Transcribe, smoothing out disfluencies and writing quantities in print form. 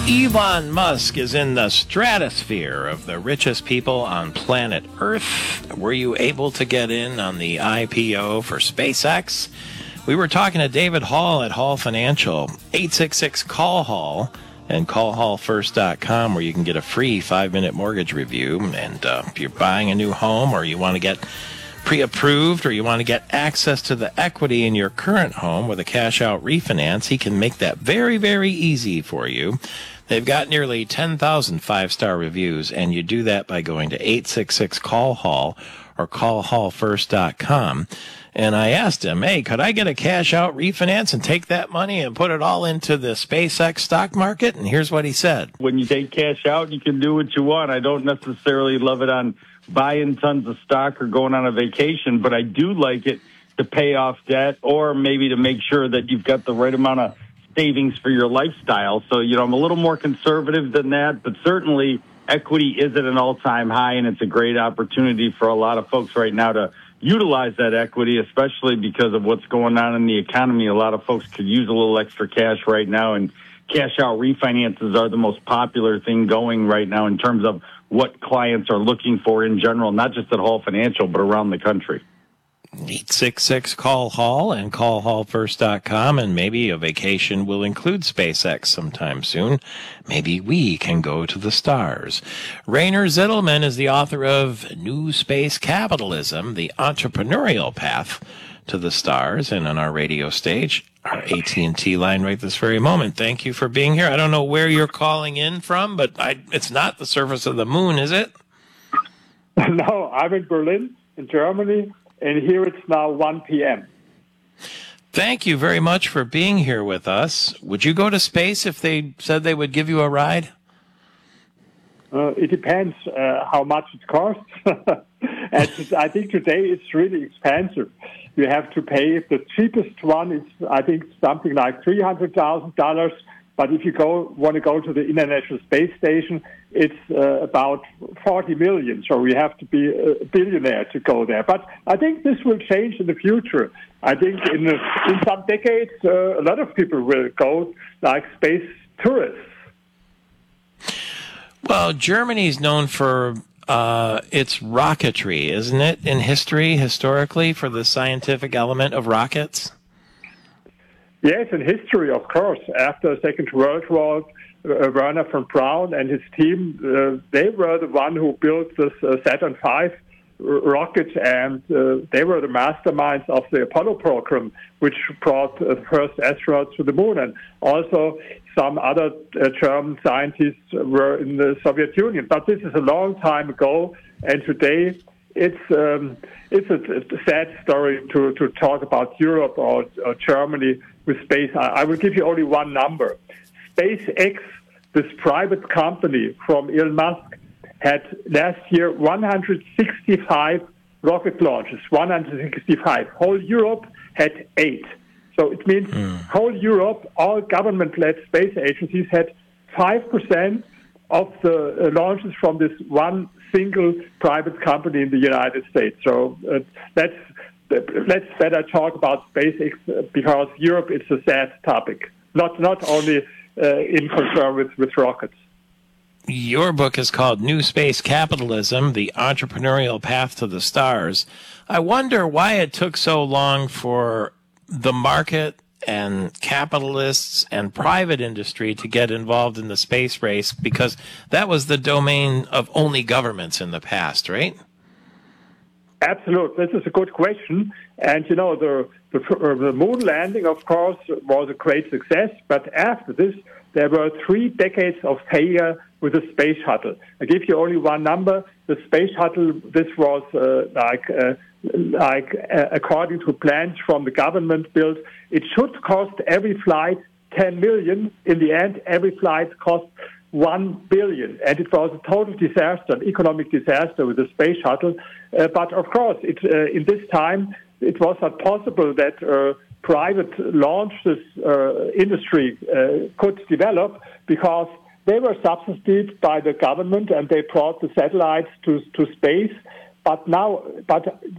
Elon Musk is in the stratosphere of the richest people on planet Earth. Were you able to get in on the IPO for SpaceX? We were talking to David Hall at Hall Financial, 866-CALL-HALL, and callhallfirst.com, where you can get a free 5-minute mortgage review. And if you're buying a new home, or you want to get pre-approved, or you want to get access to the equity in your current home with a cash-out refinance, he can make that very, very easy for you. They've got nearly 10,000 5-star reviews, and you do that by going to 866-CALL-HALL or callhallfirst.com. And I asked him, hey, could I get a cash-out refinance and take that money and put it all into the SpaceX stock market? And here's what he said. When you take cash out, you can do what you want. I don't necessarily love it on buying tons of stock or going on a vacation, but I do like it to pay off debt, or maybe to make sure that you've got the right amount of savings for your lifestyle. So, I'm a little more conservative than that, but certainly equity is at an all-time high, and it's a great opportunity for a lot of folks right now to utilize that equity, especially because of what's going on in the economy. A lot of folks could use a little extra cash right now, and cash-out refinances are the most popular thing going right now in terms of what clients are looking for in general, not just at Hall Financial, but around the country. 866-CALL-HALL and callhallfirst.com, and maybe a vacation will include SpaceX sometime soon. Maybe we can go to the stars. Rainer Zittelman is the author of New Space Capitalism, The Entrepreneurial Path to the Stars, and on our radio stage, our AT&T line right this very moment. Thank you for being here. I don't know where you're calling in from, but it's not the surface of the moon, is it? No, I'm in Berlin, in Germany. And here it's now 1 p.m. Thank you very much for being here with us. Would you go to space if they said they would give you a ride? It depends how much it costs. And I think today it's really expensive. You have to pay, the cheapest one is, I think, something like $300,000. But if you want to go to the International Space Station, it's about 40 million. So you have to be a billionaire to go there. But I think this will change in the future. I think in some decades, a lot of people will go like space tourists. Well, Germany's known for its rocketry, isn't it? In history, historically, for the scientific element of rockets? Yes, in history, of course. After the Second World War, Werner von Braun and his team, they were the one who built this Saturn V rocket, and they were the masterminds of the Apollo program, which brought the first astronauts to the moon. And also, some other German scientists were in the Soviet Union. But this is a long time ago, and today it's a sad story to talk about Europe or Germany with space. I will give you only one number. SpaceX, this private company from Elon Musk, had last year 165 rocket launches, 165. Whole Europe had 8. So it means whole Europe, all government-led space agencies had 5% of the launches from this one single private company in the United States. So let's better talk about SpaceX, because Europe is a sad topic, not only in concern with rockets. Your book is called New Space Capitalism, The Entrepreneurial Path to the Stars. I wonder why it took so long for the market and capitalists and private industry to get involved in the space race, because that was the domain of only governments in the past, right? Absolutely. This is a good question. And, the moon landing, of course, was a great success. But after this, there were 3 decades of failure with the space shuttle. I give you only one number. The space shuttle, this was according to plans from the government built, it should cost every flight 10 million. In the end, every flight cost 1 billion. And it was a total disaster, an economic disaster with the space shuttle. But of course, in this time, it was not possible that private launches industry could develop, because they were subsidized by the government and they brought the satellites to space. But